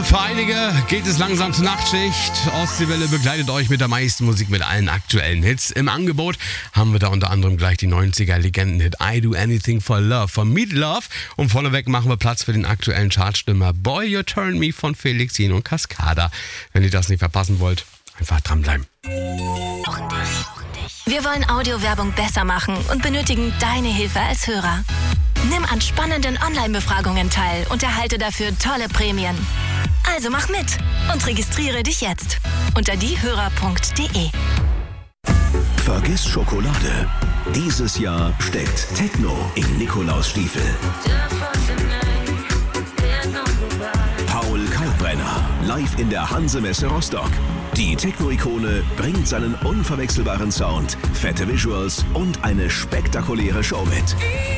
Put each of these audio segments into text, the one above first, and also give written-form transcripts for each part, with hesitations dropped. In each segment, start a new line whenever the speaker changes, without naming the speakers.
Für einige geht es langsam zur Nachtschicht. Ostseewelle begleitet euch mit der meisten Musik mit allen aktuellen Hits. Im Angebot haben wir da unter anderem gleich die 90er-Legenden-Hit I Do Anything for Love von Meat Love. Und vorneweg machen wir Platz für den aktuellen Chartstimmer Boy You Turn Me von Felix Jen und Cascada. Wenn ihr das nicht verpassen wollt, einfach dranbleiben.
Wir wollen Audiowerbung besser machen und benötigen deine Hilfe als Hörer. Nimm an spannenden Online-Befragungen teil und erhalte dafür tolle Prämien. Also mach mit und registriere dich jetzt unter diehörer.de.
Vergiss Schokolade. Dieses Jahr steckt Techno in Nikolaus Stiefel. Paul Kalkbrenner, live in der Hanse-Messe Rostock. Die Techno-Ikone bringt seinen unverwechselbaren Sound, fette Visuals und eine spektakuläre Show mit.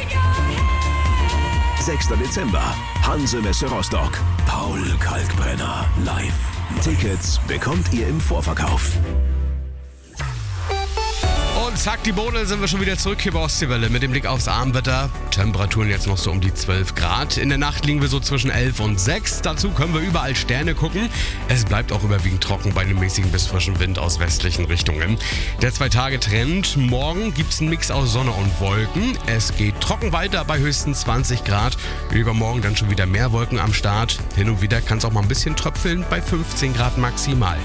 6. Dezember, Hanse-Messe Rostock. Paul Kalkbrenner live. Tickets bekommt ihr im Vorverkauf.
Und zack, die Bodel, sind wir schon wieder zurück hier bei Ostseewelle mit dem Blick aufs Abendwetter. Temperaturen jetzt noch so um die 12 Grad. In der Nacht liegen wir so zwischen 11 und 6. Dazu können wir überall Sterne gucken. Es bleibt auch überwiegend trocken bei einem mäßigen bis frischen Wind aus westlichen Richtungen. Der 2-Tage-Trend. Morgen gibt es einen Mix aus Sonne und Wolken. Es geht trocken weiter bei höchstens 20 Grad. Übermorgen dann schon wieder mehr Wolken am Start. Hin und wieder kann es auch mal ein bisschen tröpfeln bei 15 Grad maximal.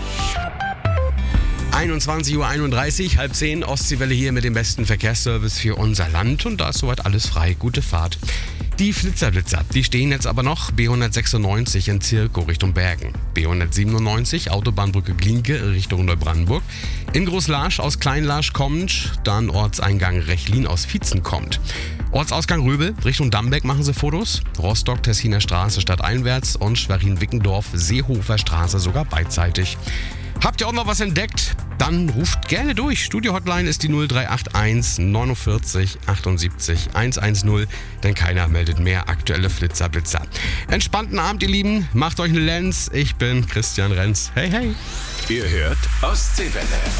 21:31 Uhr, 9:30, Ostseewelle hier mit dem besten Verkehrsservice für unser Land. Und da ist soweit alles frei. Gute Fahrt. Die Flitzer, die stehen jetzt aber noch. B196 in Zirkow Richtung Bergen. B197 Autobahnbrücke Glienke Richtung Neubrandenburg. In Großlarsch aus Kleinlarsch kommt, dann Ortseingang Rechlin aus Vietzen kommt. Ortsausgang Röbel Richtung Dambeck machen sie Fotos. Rostock-Tessiner Straße stadteinwärts und Schwerin-Wickendorf Seehofer Straße sogar beidseitig. Habt ihr auch noch was entdeckt? Dann ruft gerne durch. Studio-Hotline ist die 0381 49 78 110, denn keiner meldet mehr aktuelle Flitzer. Entspannten Abend, ihr Lieben. Macht euch eine Lenz. Ich bin Christian Renz. Hey, hey.
Ihr hört Ostseewelle.